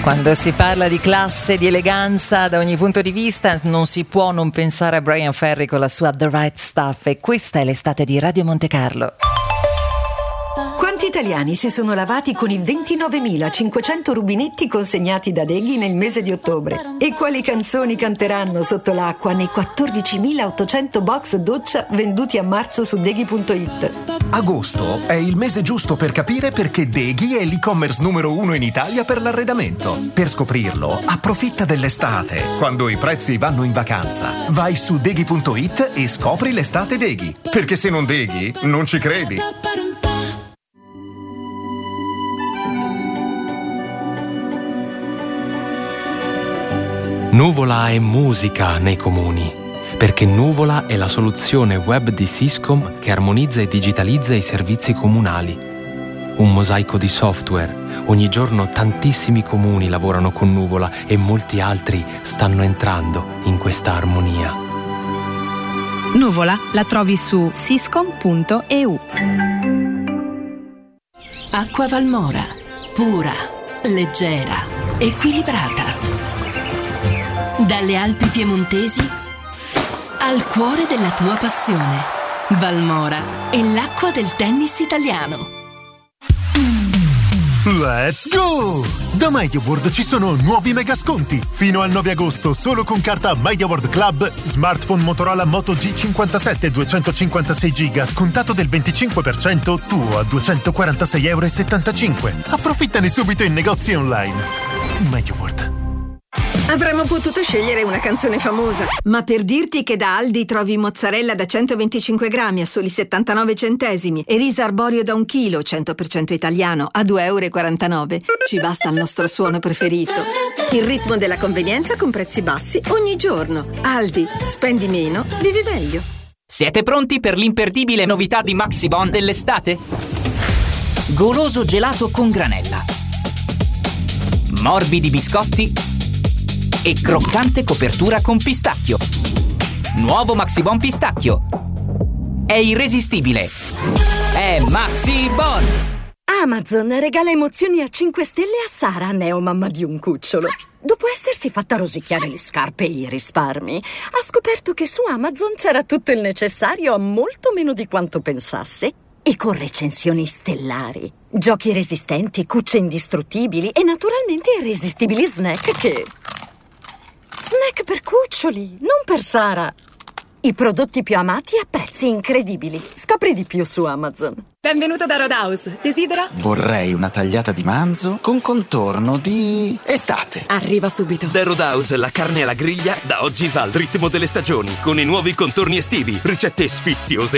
Quando si parla di classe, di eleganza da ogni punto di vista, non si può non pensare a Brian Ferry con la sua The Right Stuff, e questa è l'estate di Radio Monte Carlo. Quanti italiani si sono lavati con i 29.500 rubinetti consegnati da Deghi nel mese di ottobre? E quali canzoni canteranno sotto l'acqua nei 14.800 box doccia venduti a marzo su Deghi.it? Agosto è il mese giusto per capire perché Deghi è l'e-commerce numero 1 in Italia per l'arredamento. Per scoprirlo, approfitta dell'estate, quando i prezzi vanno in vacanza. Vai su Deghi.it e scopri l'estate Deghi. Perché se non Deghi, non ci credi. Nuvola è musica nei comuni, perché Nuvola è la soluzione web di Syscom che armonizza e digitalizza i servizi comunali. Un mosaico di software. Ogni giorno tantissimi comuni lavorano con Nuvola e molti altri stanno entrando in questa armonia. Nuvola la trovi su syscom.eu. Acqua Valmora, pura, leggera, equilibrata. Dalle Alpi piemontesi al cuore della tua passione. Valmora è l'acqua del tennis italiano. Let's go! Da MediaWorld ci sono nuovi mega sconti. Fino al 9 agosto, solo con carta MediaWorld Club, smartphone Motorola Moto G57 256 GB scontato del 25%, tuo a €246,75. Approfittane subito in negozi online. MediaWorld. Avremmo potuto scegliere una canzone famosa, ma per dirti che da Aldi trovi mozzarella da 125 grammi a soli 79 centesimi e riso arborio da 1 chilo 100% italiano a €2,49, ci basta il nostro suono preferito. Il ritmo della convenienza con prezzi bassi ogni giorno. Aldi, spendi meno, vivi meglio. Siete pronti per l'imperdibile novità di Maxibon dell'estate? Goloso gelato con granella, morbidi biscotti e croccante copertura con pistacchio. Nuovo Maxibon pistacchio. È irresistibile. È Maxibon. Amazon regala emozioni a 5 stelle a Sara, neomamma di un cucciolo. Dopo essersi fatta rosicchiare le scarpe e i risparmi, ha scoperto che su Amazon c'era tutto il necessario a molto meno di quanto pensasse. E con recensioni stellari, giochi resistenti, cucce indistruttibili e naturalmente irresistibili snack che... Snack per cuccioli, non per Sara. I prodotti più amati a prezzi incredibili. Scopri di più su Amazon. Benvenuto da Roadhouse. Desidera? Vorrei una tagliata di manzo con contorno di estate. Arriva subito. Da Roadhouse la carne alla griglia da oggi va al ritmo delle stagioni con i nuovi contorni estivi, ricette sfiziose